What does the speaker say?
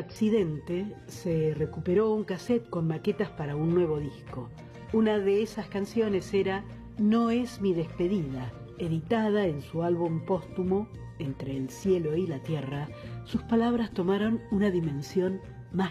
accidente se recuperó un cassette con maquetas para un nuevo disco. Una de esas canciones era No es mi despedida, editada en su álbum póstumo Entre el cielo y la tierra. Sus palabras tomaron una dimensión